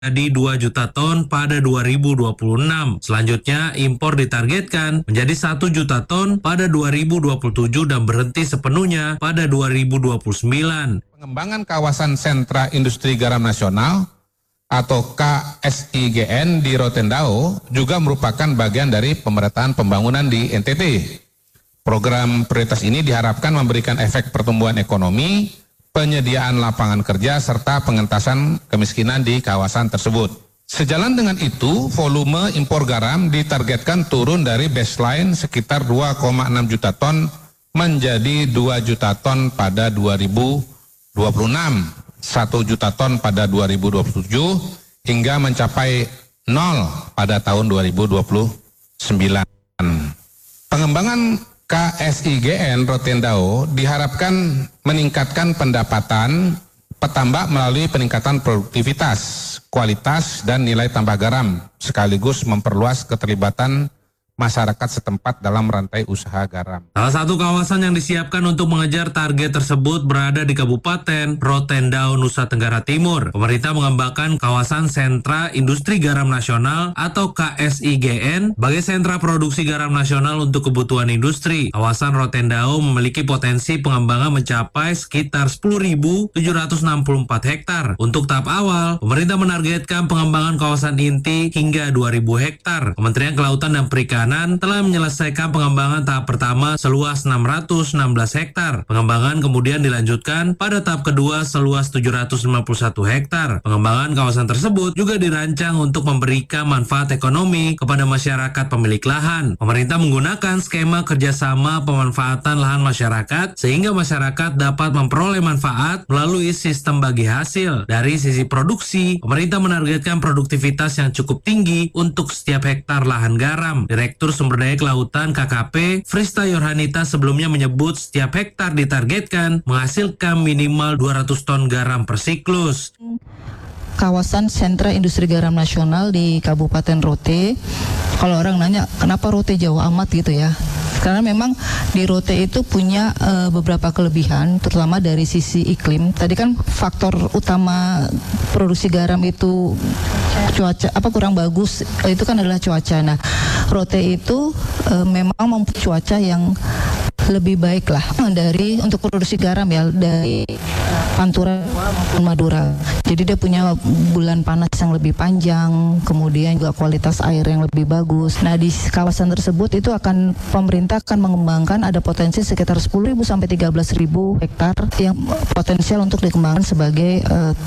di 2 juta ton pada 2026. Selanjutnya, impor ditargetkan menjadi 1 juta ton pada 2027 dan berhenti sepenuhnya pada 2029. Pengembangan kawasan sentra industri garam nasional atau KSIGN di Rotendao juga merupakan bagian dari pemerataan pembangunan di NTT. Program prioritas ini diharapkan memberikan efek pertumbuhan ekonomi, penyediaan lapangan kerja, serta pengentasan kemiskinan di kawasan tersebut. Sejalan dengan itu, volume impor garam ditargetkan turun dari baseline sekitar 2,6 juta ton menjadi 2 juta ton pada 2026, 1 juta ton pada 2027, hingga mencapai 0 pada tahun 2029. Pengembangan KSIGN Rotendao diharapkan meningkatkan pendapatan petambak melalui peningkatan produktivitas, kualitas, dan nilai tambah garam, sekaligus memperluas keterlibatan masyarakat setempat dalam rantai usaha garam. Salah satu kawasan yang disiapkan untuk mengejar target tersebut berada di Kabupaten Rotendao, Nusa Tenggara Timur. Pemerintah mengembangkan kawasan sentra industri garam nasional atau KSIGN sebagai sentra produksi garam nasional untuk kebutuhan industri. Kawasan Rotendao memiliki potensi pengembangan mencapai sekitar 10.764 hektar. Untuk tahap awal, pemerintah menargetkan pengembangan kawasan inti hingga 2.000 hektar. Kementerian Kelautan dan Perikanan telah menyelesaikan pengembangan tahap pertama seluas 616 hektar. Pengembangan kemudian dilanjutkan pada tahap kedua seluas 751 hektar. Pengembangan kawasan tersebut juga dirancang untuk memberikan manfaat ekonomi kepada masyarakat pemilik lahan. Pemerintah menggunakan skema kerjasama pemanfaatan lahan masyarakat sehingga masyarakat dapat memperoleh manfaat melalui sistem bagi hasil. Dari sisi produksi, pemerintah menargetkan produktivitas yang cukup tinggi untuk setiap hektar lahan garam. Direktur Sumber Daya Kelautan KKP Frista Yorhanita sebelumnya menyebut setiap hektar ditargetkan menghasilkan minimal 200 ton garam per siklus. Kawasan sentra industri garam nasional di Kabupaten Rote. Kalau orang nanya kenapa Rote jauh amat gitu ya, karena memang di Rote itu punya beberapa kelebihan, terutama dari sisi iklim. Tadi kan faktor utama produksi garam itu cuaca kurang bagus, itu kan adalah cuaca. Nah, Rote itu memang mempunyai cuaca yang lebih baik lah dari untuk produksi garam ya, dari Pantura maupun Madura. Jadi dia punya bulan panas yang lebih panjang, kemudian juga kualitas air yang lebih bagus. Nah, di kawasan tersebut itu pemerintah akan mengembangkan, ada potensi sekitar 10.000 sampai 13.000 hektar yang potensial untuk dikembangkan sebagai